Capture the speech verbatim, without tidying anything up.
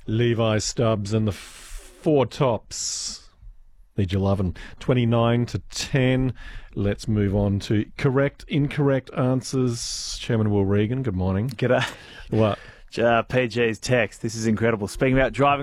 Levi Stubbs and the Four Tops. Need your lovin'. twenty-nine to ten. Let's move on to correct, incorrect answers. Chairman Will Regan, good morning. G'day. What? Uh, P G's text. This is incredible. Speaking about driving